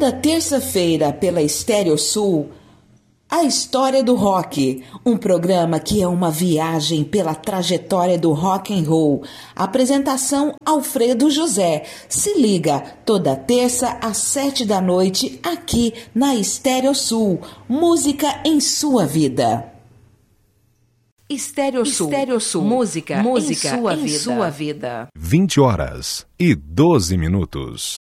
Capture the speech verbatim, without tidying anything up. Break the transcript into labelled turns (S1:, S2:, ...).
S1: Toda terça-feira pela Estéreo Sul, A História do Rock, um programa que é uma viagem pela trajetória do rock and roll. Apresentação Alfredo José. Se liga, toda terça às sete da noite, aqui na Estéreo Sul. Música em sua vida. Estéreo Sul. Estéreo Sul. Música, música em, sua, em vida. sua vida.
S2: vinte horas e doze minutos.